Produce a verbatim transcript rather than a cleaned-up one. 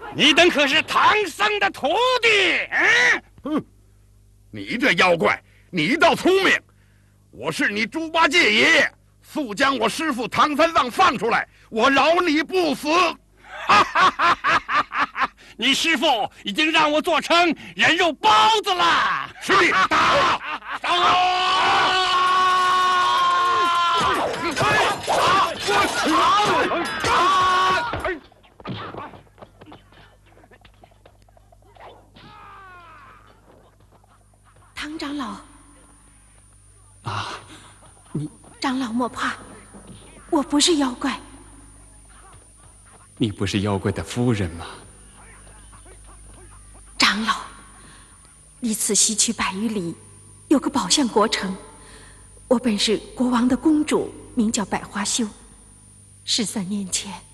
你等可是唐僧的徒弟？嗯， 哼，你这妖怪，你倒聪明！我是你猪八戒爷爷，速将我师父唐三藏放出来，我饶你不死！ 哈哈哈哈哈哈！你师父已经让我做成人肉包子了。 师弟，打！ 打！ 唐长老， 啊，你长老莫怕，我不是妖怪。 你不是妖怪的夫人吗？ 长老，离此西去百余里，有个宝象国城。我本是国王的公主，名叫百花羞。十三年前，